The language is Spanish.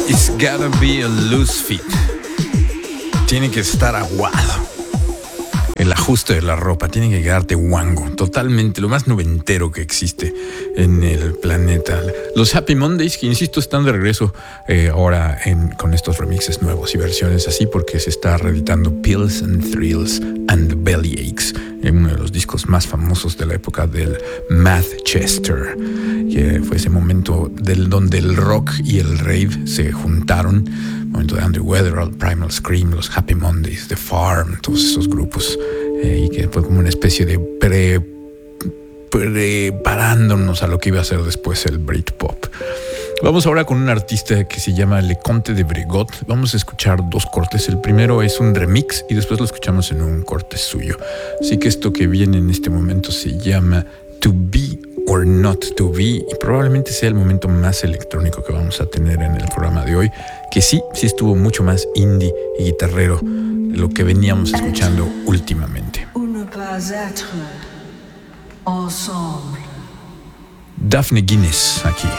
It's gotta be a loose fit. Tiene que estar aguado. El ajuste de la ropa tiene que quedarte guango. Totalmente, lo más noventero que existe en el planeta. Los Happy Mondays, que insisto, están de regreso ahora con estos remixes nuevos y versiones así, porque se está reeditando Pills and Thrills and Bellyaches, en uno de los discos más famosos de la época del Manchester, que fue ese momento donde el rock y el rave se juntaron. Momento de Andrew Weatherall, Primal Scream, los Happy Mondays, The Farm, todos esos grupos, y que fue como una especie de preparándonos a lo que iba a ser después el Britpop. Vamos ahora con un artista que se llama Le Conte de Bregot. Vamos a escuchar dos cortes. El primero es un remix y después lo escuchamos en un corte suyo. Así que esto que viene en este momento se llama To Be or Not To Be, y probablemente sea el momento más electrónico que vamos a tener en el programa de hoy, que sí estuvo mucho más indie y guitarrero de lo que veníamos escuchando últimamente. Daphne Guinness aquí.